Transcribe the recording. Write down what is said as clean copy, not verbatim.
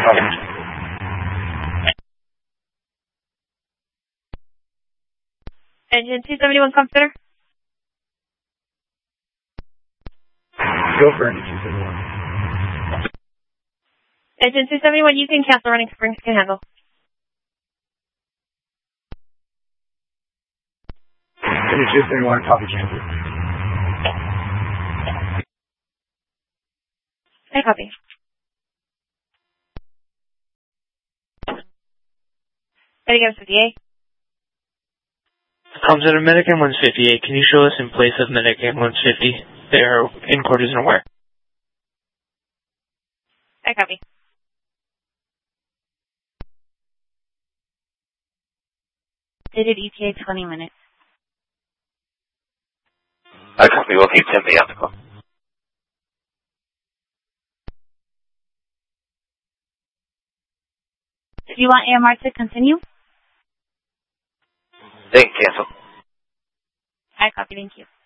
Engine 271 consider. Go for engine 271. Engine 271, you can cancel running springs can handle. Engine 271, copy cancel. I copy. Again, 58. Comms out of Medicam 158. Can you show us in place of Medicam 150? Their in court isn't aware. I copy. Stated ETA 20 minutes. I copy. We'll keep Timothy on the call. Do you want AMR to continue? They can cancel. I copy. Thank you.